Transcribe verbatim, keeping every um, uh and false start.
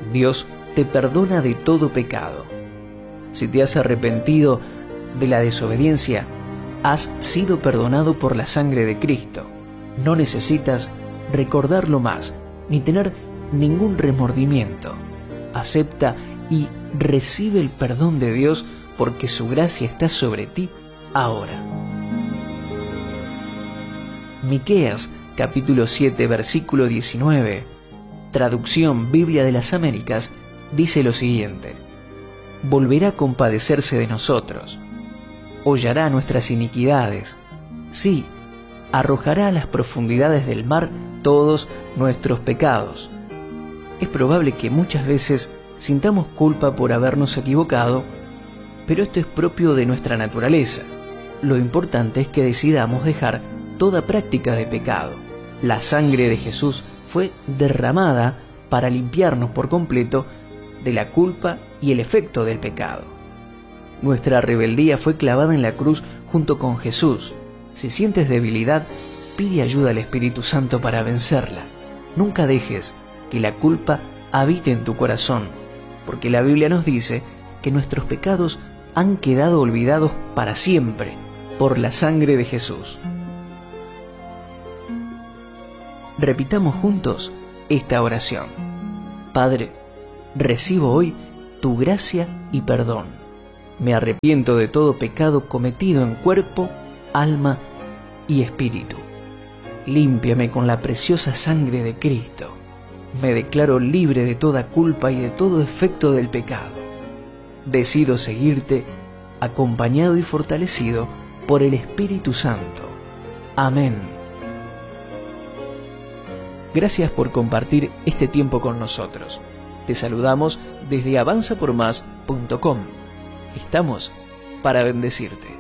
Dios te perdona de todo pecado. Si te has arrepentido de la desobediencia, has sido perdonado por la sangre de Cristo. No necesitas recordarlo más, ni tener ningún remordimiento. Acepta y recibe el perdón de Dios porque su gracia está sobre ti ahora. Miqueas capítulo siete versículo diecinueve, traducción Biblia de las Américas, dice lo siguiente: volverá a compadecerse de nosotros, hollará nuestras iniquidades, sí, arrojará a las profundidades del mar todos nuestros pecados. Es probable que muchas veces sintamos culpa por habernos equivocado, pero esto es propio de nuestra naturaleza. Lo importante es que decidamos dejar toda práctica de pecado. La sangre de Jesús fue derramada para limpiarnos por completo de la culpa y el efecto del pecado. Nuestra rebeldía fue clavada en la cruz junto con Jesús. Si sientes debilidad, pide ayuda al Espíritu Santo para vencerla. Nunca dejes que la culpa habite en tu corazón, porque la Biblia nos dice que nuestros pecados han quedado olvidados para siempre por la sangre de Jesús. Repitamos juntos esta oración. Padre, recibo hoy tu gracia y perdón. Me arrepiento de todo pecado cometido en cuerpo, alma y espíritu. Límpiame con la preciosa sangre de Cristo. Me declaro libre de toda culpa y de todo efecto del pecado. Decido seguirte, acompañado y fortalecido por el Espíritu Santo. Amén. Gracias por compartir este tiempo con nosotros. Te saludamos desde avanza por más punto com. Estamos para bendecirte.